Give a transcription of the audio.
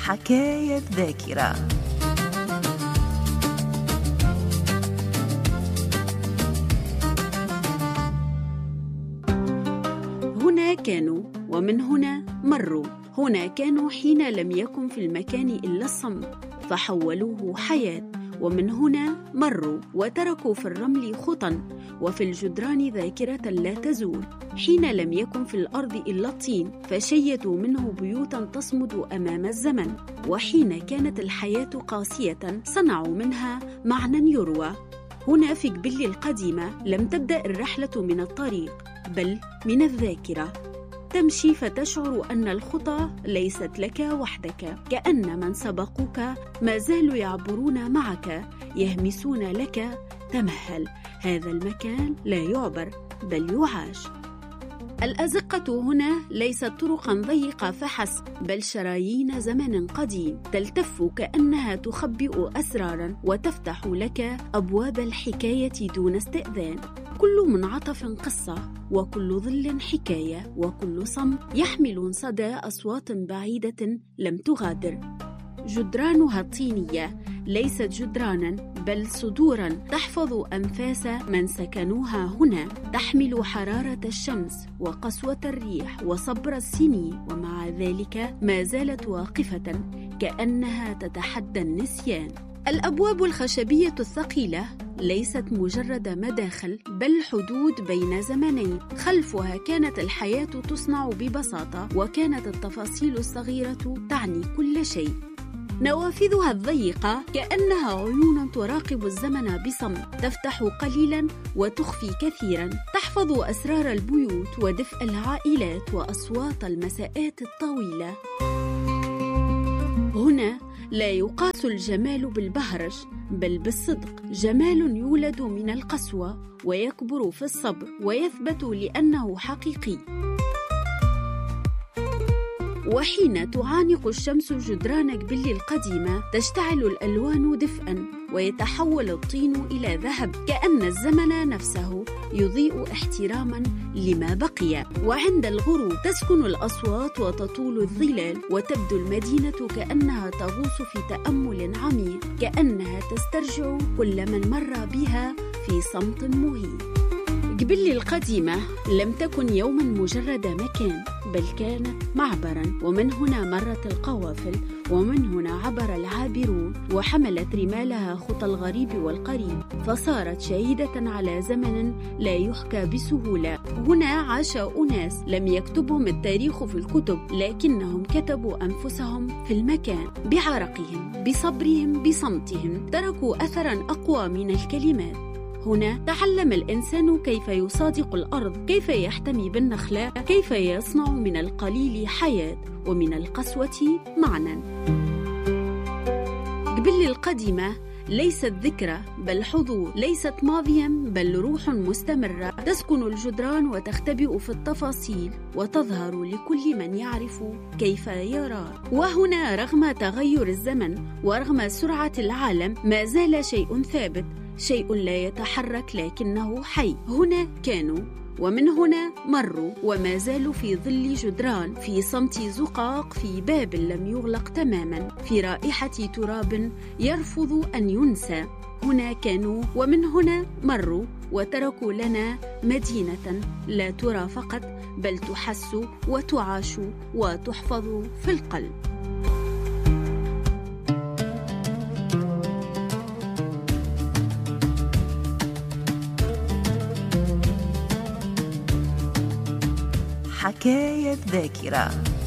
حكاية ذاكرة. هنا كانوا ومن هنا مروا. هنا كانوا حين لم يكن في المكان إلا الصمت فحولوه حياة، ومن هنا مروا وتركوا في الرمل خطا وفي الجدران ذاكرة لا تزول. حين لم يكن في الأرض إلا الطين فشيدوا منه بيوتا تصمد أمام الزمن. وحين كانت الحياة قاسية صنعوا منها معنى يروى. هنا في جبل القديمة لم تبدأ الرحلة من الطريق بل من الذاكرة. تمشي فتشعر أن الخطى ليست لك وحدك، كأن من سبقوك ما زالوا يعبرون معك، يهمسون لك تمهل، هذا المكان لا يعبر بل يعاش. الأزقة هنا ليست طرقا ضيقة فحسب بل شرايين زمن قديم تلتف كأنها تخبئ أسرارا وتفتح لك أبواب الحكاية دون استئذان. كل منعطف قصة، وكل ظل حكاية، وكل صمت يحمل صدى أصوات بعيدة لم تغادر. جدرانها طينية ليست جدرانا بل صدورا تحفظ أنفاس من سكنوها هنا، تحمل حرارة الشمس وقسوة الريح وصبر السنين، ومع ذلك ما زالت واقفة كأنها تتحدى النسيان. الأبواب الخشبية الثقيلة ليست مجرد مداخل بل حدود بين زمنين. خلفها كانت الحياة تصنع ببساطة، وكانت التفاصيل الصغيرة تعني كل شيء. نوافذها الضيقة كأنها عيون تراقب الزمن بصمت، تفتح قليلا وتخفي كثيرا، تحفظ أسرار البيوت ودفء العائلات وأصوات المساءات الطويلة. هنا لا يقاس الجمال بالبهرج بل بالصدق. جمال يولد من القسوة ويكبر في الصبر ويثبت لأنه حقيقي. وحين تعانق الشمس جدران جبل القديمة تشتعل الألوان دفئا ويتحول الطين إلى ذهب، كأن الزمن نفسه يضيء احتراما لما بقي. وعند الغروب تسكن الأصوات وتطول الظلال، وتبدو المدينة كأنها تغوص في تأمل عميق، كأنها تسترجع كل من مر بها في صمت مهيب. جبل القديمة لم تكن يوما مجرد مكان بل كانت معبرا، ومن هنا مرت القوافل، ومن هنا عبر العابرون وحملت رمالها خطى الغريب والقريب، فصارت شاهدة على زمن لا يحكى بسهولة. هنا عاش أناس لم يكتبهم التاريخ في الكتب لكنهم كتبوا أنفسهم في المكان بعرقهم بصبرهم بصمتهم، تركوا أثرا أقوى من الكلمات. هنا تعلم الإنسان كيف يصادق الأرض، كيف يحتمي بالنخلة، كيف يصنع من القليل حياة ومن القسوة معنى. جبل القديمة ليست ذكرى بل حضور، ليست ماضيا بل روح مستمرة تسكن الجدران وتختبئ في التفاصيل وتظهر لكل من يعرف كيف يرى. وهنا رغم تغير الزمن ورغم سرعة العالم ما زال شيء ثابت، شيء لا يتحرك لكنه حي. هنا كانوا ومن هنا مروا، وما زالوا في ظل جدران، في صمت زقاق، في باب لم يغلق تماما، في رائحة تراب يرفض أن ينسى. هنا كانوا ومن هنا مروا وتركوا لنا مدينة لا ترى فقط بل تحس وتعاش وتحفظ في القلب. حكاية ذاكرة.